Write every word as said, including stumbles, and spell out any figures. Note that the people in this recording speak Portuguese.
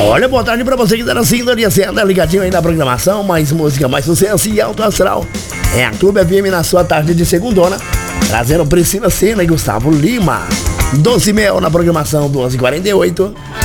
Olha, boa tarde pra você que tá na sintonia certa, ligadinho aí na programação, mais música, mais sucesso e alto astral. É a Clube F M na sua tarde de segundona, trazendo Priscila Senna e Gustavo Lima. Doce Mel na programação, doze e quarenta e oito.